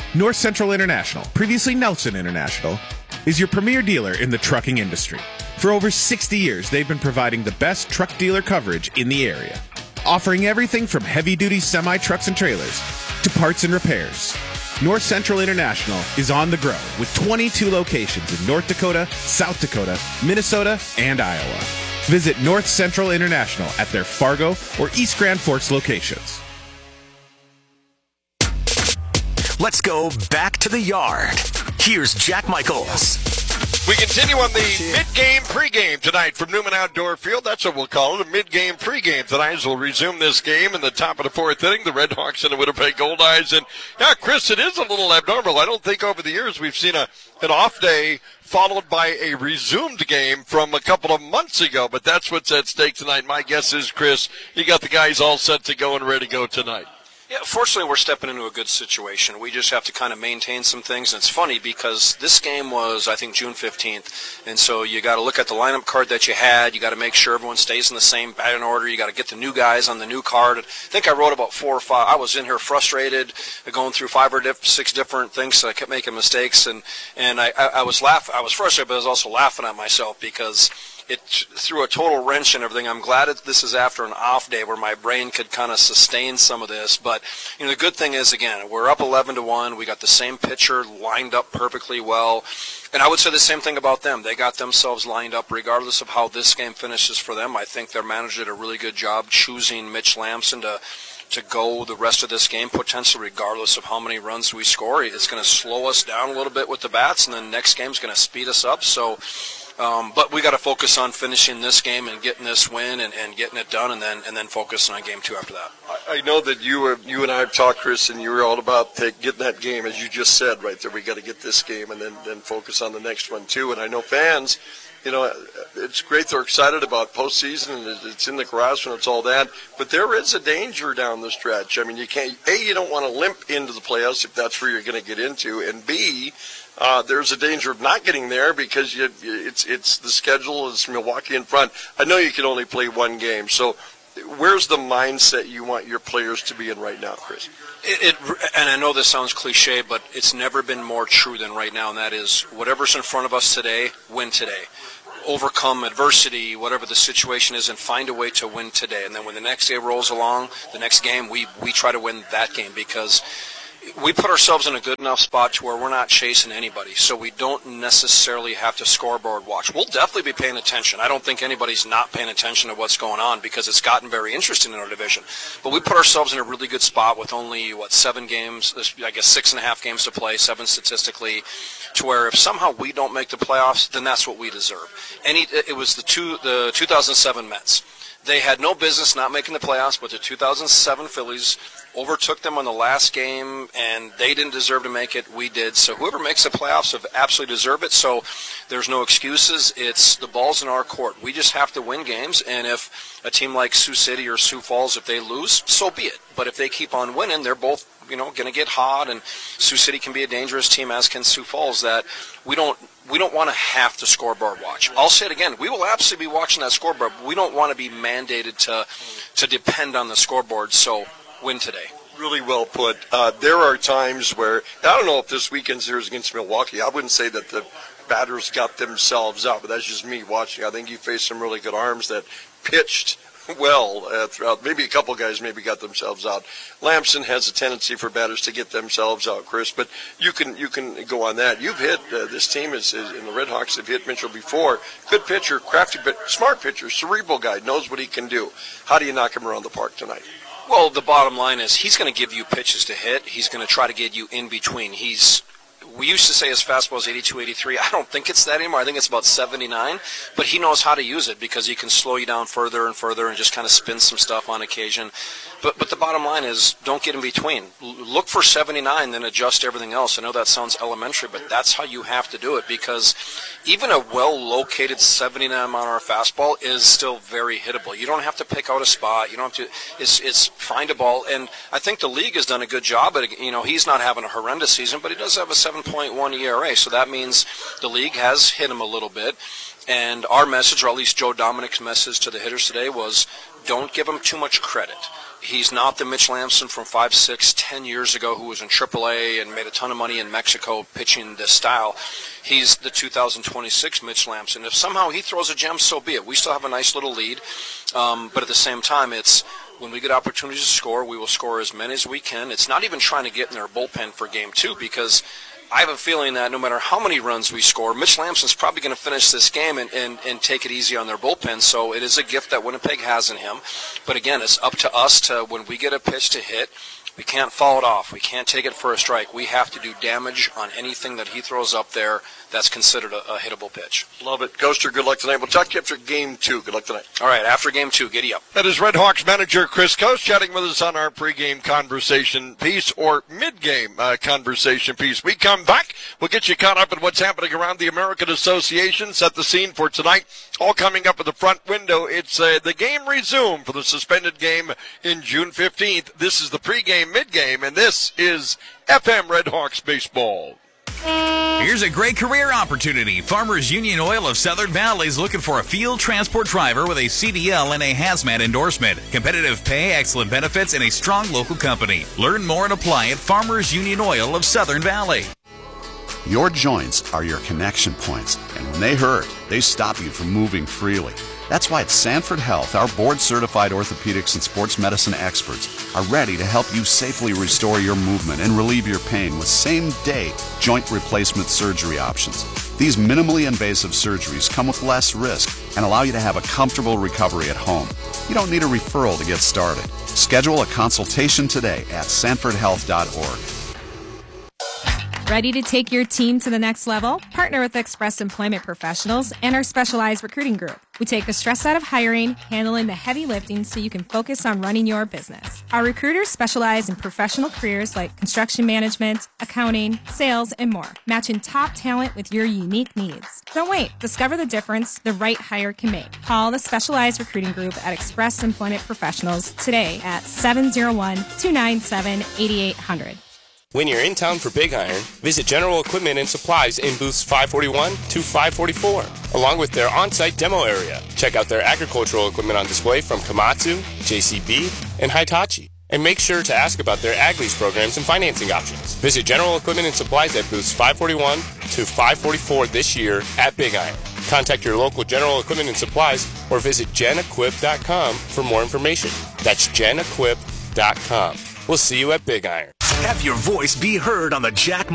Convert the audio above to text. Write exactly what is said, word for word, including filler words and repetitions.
North Central International, previously Nelson International, is your premier dealer in the trucking industry. For over sixty years, they've been providing the best truck dealer coverage in the area, offering everything from heavy-duty semi-trucks and trailers to parts and repairs. North Central International is on the grow with twenty-two locations in North Dakota, South Dakota, Minnesota, and Iowa. Visit North Central International at their Fargo or East Grand Forks locations. Let's go back to the yard. Here's Jack Michaels. We continue on the mid-game pregame tonight from Newman Outdoor Field. That's what we'll call it, a mid-game pregame tonight as we'll resume this game in the top of the fourth inning. The Red Hawks and the Winnipeg Goldeyes. And, yeah, Chris, it is a little abnormal. I don't think over the years we've seen a an off day followed by a resumed game from a couple of months ago. But that's what's at stake tonight. My guess is, Chris, you got the guys all set to go and ready to go tonight. Yeah, fortunately, we're stepping into a good situation. We just have to kind of maintain some things. And it's funny because this game was, I think, June fifteenth. And so you got to look at the lineup card that you had. You got to make sure everyone stays in the same batting order. You got to get the new guys on the new card. I think I wrote about four or five. I was in here frustrated, going through five or diff, six different things. So I kept making mistakes. And, and I, I, I was laughing. I was frustrated, but I was also laughing at myself because it threw a total wrench in everything. I'm glad that this is after an off day where my brain could kind of sustain some of this. But, you know, the good thing is, again, we're up eleven to one. We got the same pitcher lined up perfectly well. And I would say the same thing about them. They got themselves lined up regardless of how this game finishes for them. I think their manager did a really good job choosing Mitch Lamson to to go the rest of this game, potentially regardless of how many runs we score. It's going to slow us down a little bit with the bats, and then next game's going to speed us up. So, Um, but we got to focus on finishing this game and getting this win and, and getting it done, and then and then focusing on game two after that. I, I know that you were, you and I have talked, Chris, and you were all about take, getting that game, as you just said right there. We got to get this game and then then focus on the next one too. And I know fans, you know, it's great they're excited about postseason and it's in the grass and it's all that, but there is a danger down the stretch. I mean, you can't. A, you don't want to limp into the playoffs if that's where you're going to get into, and B, Uh, there's a danger of not getting there because you, it's it's the schedule is Milwaukee in front. I know you can only play one game, so where's the mindset you want your players to be in right now, Chris? It, it and I know this sounds cliche, but it's never been more true than right now, and that is whatever's in front of us today, win today. Overcome adversity, whatever the situation is, and find a way to win today. And then when the next day rolls along, the next game, we we try to win that game because we put ourselves in a good enough spot to where we're not chasing anybody, so we don't necessarily have to scoreboard watch. We'll definitely be paying attention. I don't think anybody's not paying attention to what's going on because it's gotten very interesting in our division. But we put ourselves in a really good spot with only, what, seven games, I guess six and a half games to play, seven statistically, to where if somehow we don't make the playoffs, then that's what we deserve. Any, it was the, two, the two thousand seven Mets. They had no business not making the playoffs, but the two thousand seven Phillies overtook them on the last game, and they didn't deserve to make it. We did. So whoever makes the playoffs have absolutely deserved it. So there's no excuses. It's the ball's in our court. We just have to win games, and if a team like Sioux City or Sioux Falls, if they lose, so be it. But if they keep on winning, they're both, you know, going to get hot, and Sioux City can be a dangerous team, as can Sioux Falls, that we don't we don't want to have to scoreboard watch. I'll say it again. We will absolutely be watching that scoreboard, but we don't want to be mandated to to depend on the scoreboard. So win today. Really well put. Uh, there are times where, I don't know if this weekend series against Milwaukee, I wouldn't say that the batters got themselves out, but that's just me watching. I think you faced some really good arms that pitched well uh, throughout. Maybe a couple guys maybe got themselves out. Lamson has a tendency for batters to get themselves out, Chris, but you can you can go on that. You've hit, uh, this team is, is, and the Red Hawks have hit Mitchell before. Good pitcher, crafty, but smart pitcher, cerebral guy, knows what he can do. How do you knock him around the park tonight? Well, the bottom line is he's going to give you pitches to hit. He's going to try to get you in between. He's We used to say his fastball is eighty-two, eighty-three. I don't think it's that anymore. I think it's about seventy-nine. But he knows how to use it because he can slow you down further and further and just kind of spin some stuff on occasion. But but the bottom line is don't get in between. Look for seventy-nine, then adjust everything else. I know that sounds elementary, but that's how you have to do it because even a well-located seventy-nine mile an hour fastball is still very hittable. You don't have to pick out a spot. You don't have to. It's it's find a ball. And I think the league has done a good job at it. You know, he's not having a horrendous season, but he does have a seven point one E R A, so that means the league has hit him a little bit. And our message, or at least Joe Dominic's message to the hitters today was don't give him too much credit. He's not the Mitch Lamson from five, six, ten years ago who was in triple A and made a ton of money in Mexico pitching this style. He's the two thousand twenty-six Mitch Lamson. If somehow he throws a gem, so be it. We still have a nice little lead, um, but at the same time, it's when we get opportunities to score, we will score as many as we can. It's not even trying to get in their bullpen for game two, because I have a feeling that no matter how many runs we score, Mitch Lamson's probably going to finish this game and, and, and take it easy on their bullpen. So it is a gift that Winnipeg has in him. But again, it's up to us to, when we get a pitch to hit, we can't foul it off. We can't take it for a strike. We have to do damage on anything that he throws up there that's considered a, a hittable pitch. Love it. Ghoster, good luck tonight. We'll talk to you after game two. Good luck tonight. All right, after game two, giddy up. That is Red Hawks manager Chris Coast chatting with us on our pregame conversation piece or midgame uh, conversation piece. We come back. We'll get you caught up in what's happening around the American Association. Set the scene for tonight. All coming up at the front window. It's uh, the game resumed for the suspended game in June fifteenth. This is the pregame, midgame, and this is F M Red Hawks baseball. Here's a great career opportunity. Farmers Union Oil of Southern Valley is looking for a field transport driver with a C D L and a hazmat endorsement. Competitive pay, excellent benefits, and a strong local company. Learn more and apply at Farmers Union Oil of Southern Valley. Your joints are your connection points, and when they hurt, they stop you from moving freely. That's why at Sanford Health, our board-certified orthopedics and sports medicine experts are ready to help you safely restore your movement and relieve your pain with same-day joint replacement surgery options. These minimally invasive surgeries come with less risk and allow you to have a comfortable recovery at home. You don't need a referral to get started. Schedule a consultation today at sanford health dot org. Ready to take your team to the next level? Partner with Express Employment Professionals and our specialized recruiting group. We take the stress out of hiring, handling the heavy lifting so you can focus on running your business. Our recruiters specialize in professional careers like construction management, accounting, sales, and more, matching top talent with your unique needs. Don't wait. Discover the difference the right hire can make. Call the specialized recruiting group at Express Employment Professionals today at seven oh one, two nine seven, eight eight zero zero. When you're in town for Big Iron, visit General Equipment and Supplies in booths five forty-one to five forty-four, along with their on-site demo area. Check out their agricultural equipment on display from Komatsu, J C B, and Hitachi. And make sure to ask about their ag lease programs and financing options. Visit General Equipment and Supplies at booths five forty-one to five forty-four this year at Big Iron. Contact your local General Equipment and Supplies or visit gen equip dot com for more information. That's gen equip dot com. We'll see you at Big Iron. Have your voice be heard on the Jack